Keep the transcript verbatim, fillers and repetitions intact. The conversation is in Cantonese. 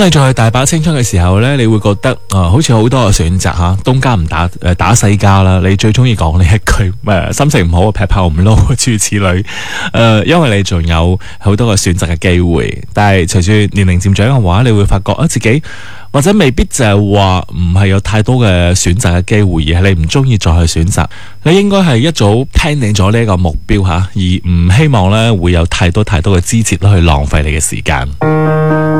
當你仲係大把青春嘅時候呢，你會覺得啊、呃，好似好多嘅選擇吓，東家唔打誒打西家啦。你最中意講呢一句誒、呃，心情唔好劈炮唔撈，諸如此類。誒、呃，因為你仲有好多嘅選擇嘅機會，但係隨住年齡漸長嘅話，你會發覺啊自己或者未必就係話唔係有太多嘅選擇嘅機會，而係你唔中意再去選擇。你應該係一早 plan 定咗呢一個目標吓，而唔希望呢會有太多太多嘅枝節去浪費你嘅時間。